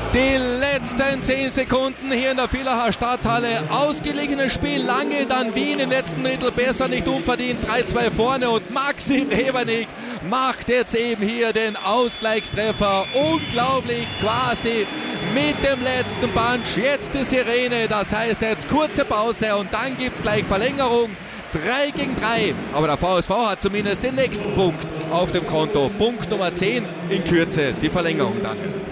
Die letzten 10 Sekunden hier in der Villacher Stadthalle. Ausgeglichenes Spiel, Lange dann Wien im letzten Drittel besser, nicht unverdient. 3-2 vorne und Maxi Rebernik macht jetzt eben hier den Ausgleichstreffer. Unglaublich, quasi mit dem letzten Punch. Jetzt die Sirene, das heißt jetzt kurze Pause und dann gibt es gleich Verlängerung. 3 gegen 3, aber der VSV hat zumindest den nächsten Punkt auf dem Konto. Punkt Nummer 10, in Kürze die Verlängerung dann.